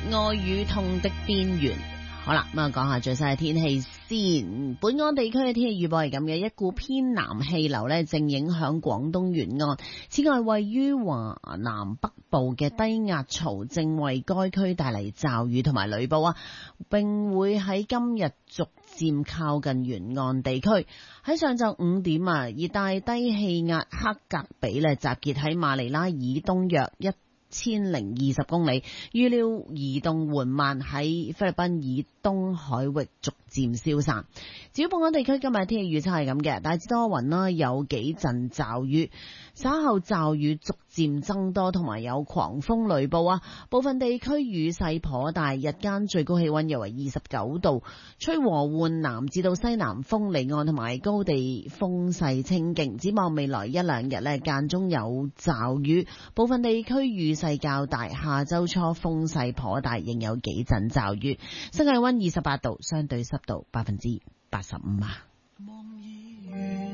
愛與痛的邊緣。好啦，咁啊講下最新嘅天氣先。本港地區嘅天氣預報係咁嘅，一股偏南氣流呢正影響廣東沿岸。此外，位於華南北部嘅低壓槽正為該區帶嚟驟雨同埋雷暴啊，並會喺今日逐漸靠近沿岸地區。喺上晝5點啊，熱帶低氣壓克格比呢集結喺馬尼拉以東約1020公里，預料移動緩慢，喺菲律賓以東海域逐漸消散。至於本港地區今日天氣預測係咁嘅，大致多雲啦，有幾陣驟雨，稍後驟雨逐漸增多，同埋有狂風雷暴啊！部分地區雨勢頗大，日間最高氣溫約為29度，吹和緩南至到西南風，離岸同埋高地風勢清勁。展望未來一兩日呢，間中有驟雨，部分地區雨勢較大，下周初風勢頗大，仍有幾陣驟雨。新界溫28度，相對濕度85%啊。